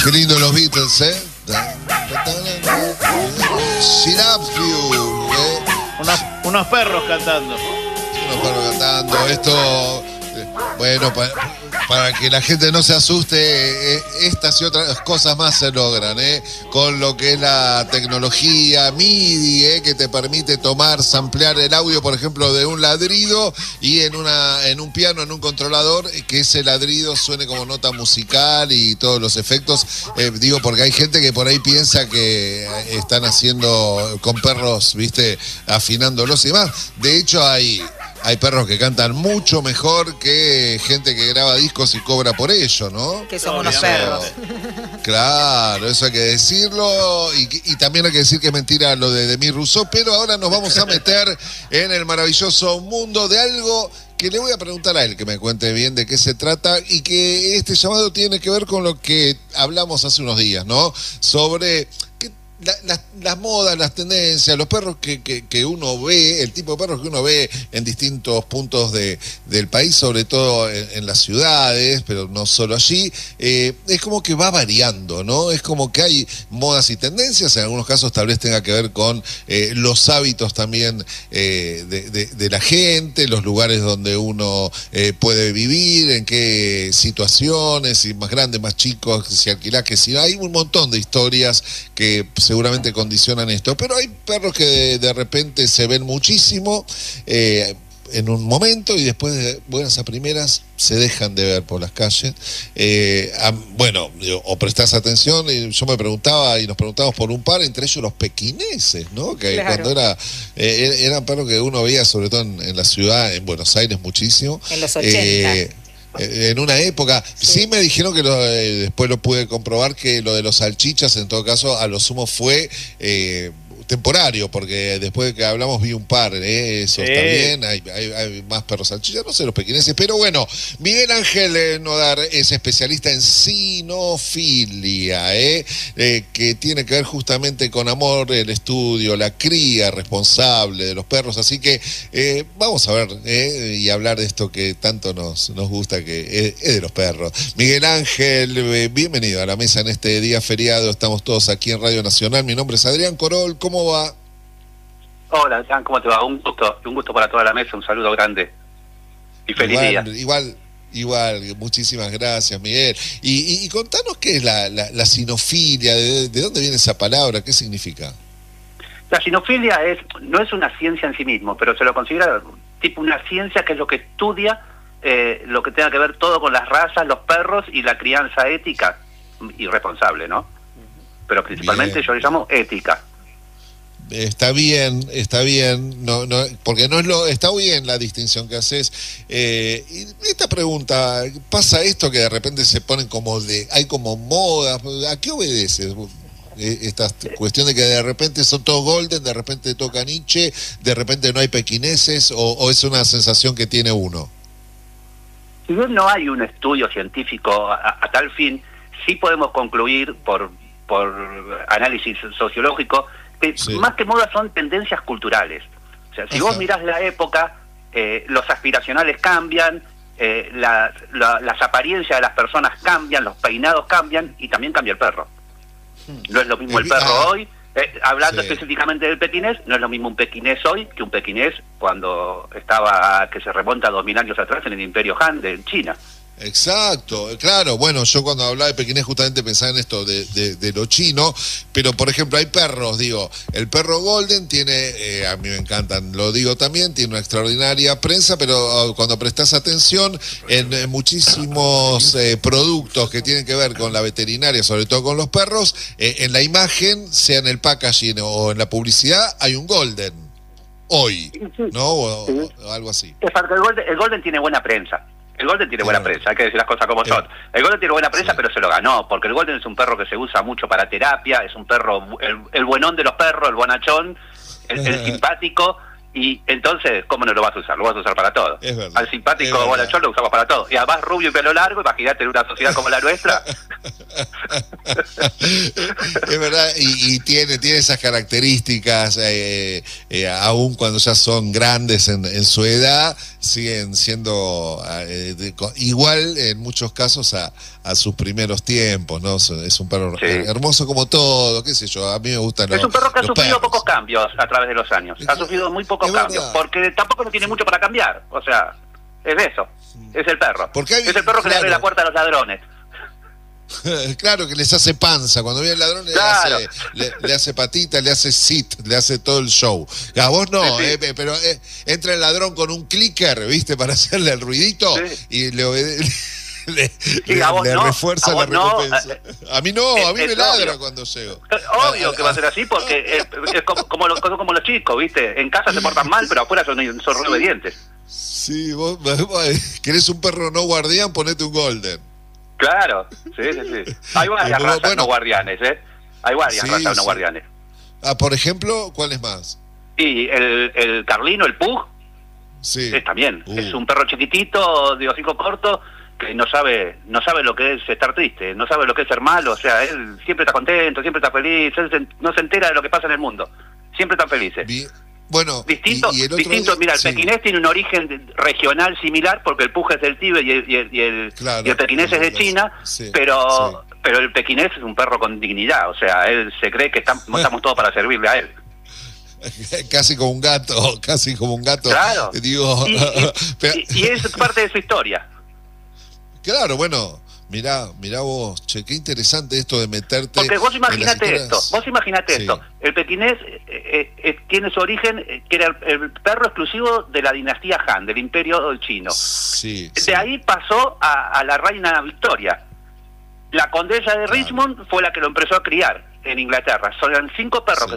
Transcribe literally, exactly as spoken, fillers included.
Qué lindo los Beatles, ¿eh? She loves you, ¿eh? Unos, unos perros cantando. Unos perros cantando. Esto, bueno, para, para que la gente no se asuste, eh, estas y otras cosas más se logran, ¿eh? Con lo que es la tecnología M I D I, ¿eh? Que te permite tomar, samplear el audio, por ejemplo, de un ladrido y en una en un piano, en un controlador, que ese ladrido suene como nota musical y todos los efectos. Eh, digo, porque hay gente que por ahí piensa que están haciendo con perros, ¿viste? Afinándolos y demás. De hecho, hay... Hay perros que cantan mucho mejor que gente que graba discos y cobra por ello, ¿no? Que somos unos perros. Claro, eso hay que decirlo. Y, y también hay que decir que es mentira lo de Demis Rousseau. Pero ahora nos vamos a meter en el maravilloso mundo de algo que le voy a preguntar a él, que me cuente bien de qué se trata, y que este llamado tiene que ver con lo que hablamos hace unos días, ¿no? Sobre... La, las, las modas, las tendencias, los perros que, que, que uno ve, el tipo de perros que uno ve en distintos puntos de, del país, sobre todo en, en las ciudades, pero no solo allí, eh, es como que va variando, ¿no? Es como que hay modas y tendencias, en algunos casos tal vez tenga que ver con eh, los hábitos también eh, de, de, de la gente, los lugares donde uno eh, puede vivir, en qué situaciones, si más grandes, más chicos, si alquilás, que si hay un montón de historias que seguramente condicionan esto, pero hay perros que de, de repente se ven muchísimo eh, en un momento y después de buenas a primeras se dejan de ver por las calles. Eh, a, bueno, o prestás atención, y yo me preguntaba y nos preguntamos por un par, entre ellos los pequineses, ¿no? Que claro. Cuando era, eh, eran perros que uno veía sobre todo en, en la ciudad, en Buenos Aires muchísimo. En los ochenta. Eh, En una época, sí, sí me dijeron que lo, eh, después lo pude comprobar, que lo de los salchichas en todo caso a lo sumo fue eh, temporario, porque después de que hablamos vi un par, ¿eh? Eso sí. Está bien, hay, hay, hay más perros salchichas, no sé los pequineses, pero bueno, Miguel Ángel eh, Nodar es especialista en cinofilia, ¿eh? Eh, que tiene que ver justamente con amor, el estudio, la cría responsable de los perros, así que eh, vamos a ver eh, y hablar de esto que tanto nos, nos gusta, que es, es de los perros. Miguel Ángel, eh, bienvenido a la mesa en este día feriado, estamos todos aquí en Radio Nacional, mi nombre es Adrián Corol, ¿cómo va? Hola, Adrián, ¿cómo te va? Un gusto, un gusto para toda la mesa, un saludo grande y feliz igual, día. Igual, igual, muchísimas gracias, Miguel. Y, y, y contanos qué es la, la, la cinofilia, de, de dónde viene esa palabra, qué significa. La cinofilia es, no es una ciencia en sí mismo, pero se lo considera tipo una ciencia que es lo que estudia eh, lo que tenga que ver todo con las razas, los perros y la crianza ética y responsable, ¿no? Pero principalmente bien. Yo le llamo ética. Está bien, está bien, no, no, porque no es lo, está bien la distinción que haces. Eh, y esta pregunta, ¿pasa esto que de repente se ponen como de, hay como modas? ¿A qué obedece esta cuestión de que de repente son todos golden, de repente toca Nietzsche, de repente no hay pequineses, o, o es una sensación que tiene uno? Si bien no hay un estudio científico a, a tal fin, sí podemos concluir por, por análisis sociológico que sí. Más que moda son tendencias culturales. O sea, si Ajá. vos mirás la época, eh, los aspiracionales cambian, eh, la, la, las apariencias de las personas cambian, los peinados cambian y también cambia el perro. No es lo mismo el perro ah, hoy, eh, hablando sí. específicamente del pequinés, no es lo mismo un pequinés hoy que un pequinés cuando estaba, que se remonta a dos mil años atrás en el Imperio Han de China. Exacto, claro, bueno, yo cuando hablaba de pequinés justamente pensaba en esto de, de, de lo chino, pero por ejemplo hay perros, digo, el perro golden tiene, eh, a mí me encantan, lo digo también, tiene una extraordinaria prensa, pero uh, cuando prestas atención en, en muchísimos eh, productos que tienen que ver con la veterinaria, sobre todo con los perros, eh, en la imagen, sea en el packaging o en la publicidad, hay un golden, hoy, ¿no? O, o, o algo así. Exacto, el golden, el golden tiene buena prensa. El Golden tiene buena prensa, hay que decir las cosas como son. El Golden tiene buena prensa, sí. Pero se lo ganó, porque el Golden es un perro que se usa mucho para terapia, es un perro, el, el buenón de los perros, el bonachón, el, el simpático, y entonces, ¿cómo no lo vas a usar? Lo vas a usar para todo. Al simpático bonachón lo usamos para todo. Y además rubio y pelo largo, imagínate en una sociedad como la nuestra. Es verdad, y, y tiene, tiene esas características, eh, eh, aún cuando ya son grandes en, en su edad, siguen siendo eh, de, igual en muchos casos a, a sus primeros tiempos, ¿no? Es un perro Sí. hermoso como todo, qué sé yo, a mí me gustan los Es un perro que ha los sufrido perros. pocos cambios a través de los años. Ha sufrido muy pocos Es cambios, verdad. porque tampoco no tiene mucho para cambiar. O sea, es eso. Es el perro. Porque hay- es el perro que le abre claro. la puerta a los ladrones. Claro que les hace panza, cuando viene el ladrón le, Claro. hace, le, le hace patita, le hace sit, le hace todo el show. A vos no, Sí, sí. eh, pero eh, entra el ladrón con un clicker, ¿viste? Para hacerle el ruidito Sí. y le obedece. Le, Sí, le- a vos le no, refuerza a la vos no, recompensa. eh, A mí no, a mí es- me es ladra obvio. cuando llego. Obvio A- que va a a- ser así porque es, es como, como, los, como los chicos, ¿viste? En casa se portan mal, pero afuera son, son re obedientes. Sí, vos, vos querés un perro no guardián, ponete un golden. Claro, sí, sí, sí. Hay varias Bueno, razas bueno. no guardianes, ¿eh? Hay varias Sí, razas no sí. guardianes. Ah, por ejemplo, ¿cuál es más? Y el, el Carlino, el Pug, Sí. es también. Uh. Es un perro chiquitito, de hocico corto, que no sabe no sabe lo que es estar triste, no sabe lo que es ser malo. O sea, él siempre está contento, siempre está feliz, él se- no se entera de lo que pasa en el mundo. Siempre están felices. Vi- Bueno, Distinto, y, y el otro distinto. día- Mira, el sí. pequinés tiene un origen de- regional similar porque el Pug es del Tíbet y el, y el, y el, Claro, y el pequinés es de claro, China, sí, pero pero el pequinés es un perro con dignidad. O sea, él se cree que estamos, estamos todos para servirle a él. Casi como un gato, casi como un gato. Claro. Digo, Y, y- pero- y- y es parte de su historia. claro, bueno, mirá, mirá vos, che, qué interesante esto de meterte. Porque vos en las imaginate historias. esto, vos imaginate Sí. esto. El pequinés eh, eh, eh, tiene su origen, eh, que era el, el perro exclusivo de la dinastía Han, del imperio chino. Sí, De sí. ahí pasó a, a la reina Victoria. La condesa de Claro. Richmond fue la que lo empezó a criar en Inglaterra. Son cinco perros Sí.